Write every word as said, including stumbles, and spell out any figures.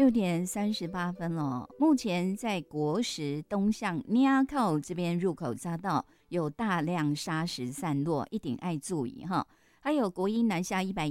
六点三十八分了。目前在国十东向喵口这边入口匝道有大量砂石散落，一定爱注意哈。还有国一南下一百